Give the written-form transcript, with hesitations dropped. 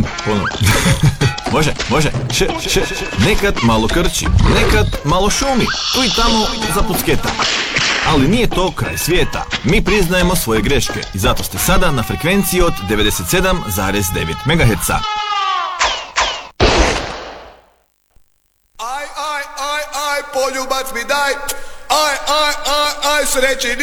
Ponovno. Može. Nekad malo krči, nekad malo šumi, tu i tamo zapucketa. Ali nije to kraj svijeta. Mi priznajemo svoje greške i zato ste sada na frekvenciji od 97,9 MHz. Aj, poljubac mi daj. Aj, sreći